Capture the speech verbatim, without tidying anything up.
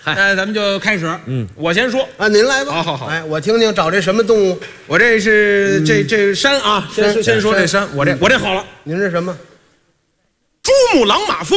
那咱们就开始。嗯，我先说啊，您来吧。 好好好， 哎，我听听找这什么动物？ 我这是这这山啊，先先说这山，我这我这好了。 您是什么？ 珠穆朗玛峰。